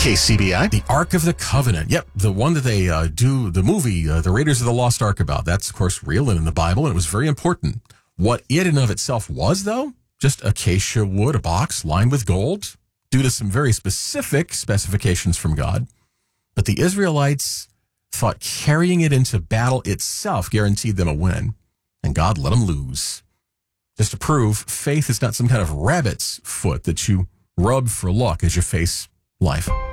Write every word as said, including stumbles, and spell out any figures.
K C B I. The Ark of the Covenant. Yep, the one that they uh, do the movie, uh, The Raiders of the Lost Ark about. That's, of course, real and in the Bible, and it was very important. What it in of itself was, though, just acacia wood, a box lined with gold, due to some very specific specifications from God. But the Israelites thought carrying it into battle itself guaranteed them a win, and God let them lose. Just to prove, faith is not some kind of rabbit's foot that you rub for luck as you face life.